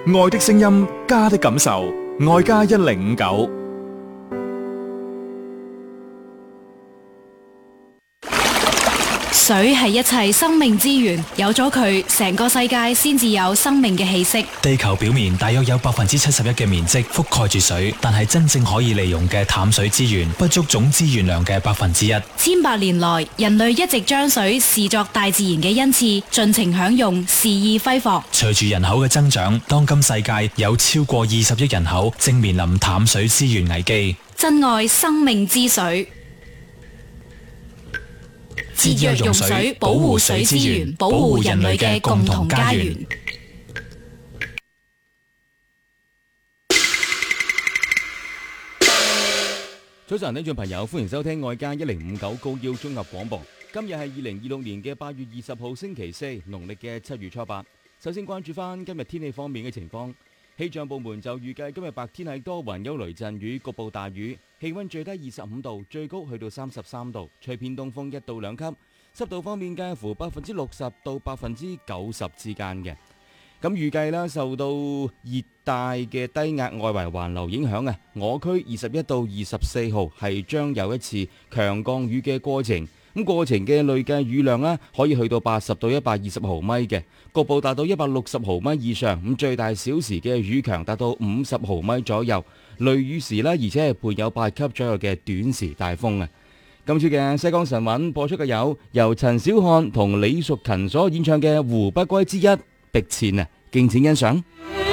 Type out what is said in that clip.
愛的聲音，家的感受，愛家1059。 水係一切生命資源，有咗佢，成個世界先至有生命嘅氣息。 地球表面大約有71%嘅面積覆蓋住水，但係真正可以利用嘅淡水資源不足總資源量嘅1%。 千百年來，人類一直將水視作大自然嘅恩賜，盡情享用，肆意揮霍。 隨住人口嘅增長，當今世界有超過20億人口正面臨淡水資源危機。 珍愛生命之水。節約用水，保護水資源，保護人類嘅共同家園。 早晨，聽眾朋友，歡迎收聽愛家1059高腰綜合廣播。今日係2026年嘅8月20號星期四，農曆嘅7月初8。首先關注翻今日天氣方面嘅情況。氣象部門就預計今日白天係多雲有雷陣雨，局部大雨，氣溫最低25度，最高去到33度，吹偏東風1到2級。濕度方面介乎60%到90%之間嘅。咁預計啦，受到熱帶嘅低壓外圍環流影響啊，我區21到24號係將有一次強降雨嘅過程。咁過程嘅累計雨量啦，可以去到80到120毫米嘅，局部達到160毫米以上。咁最大小時嘅雨強達到50毫米左右，雷雨時啦，而且係伴有8級左右嘅短時大風啊。今次嘅西江神韻播出嘅有由陳小漢同李淑勤所演唱嘅《胡不歸之一》，逼遷啊，敬請欣賞。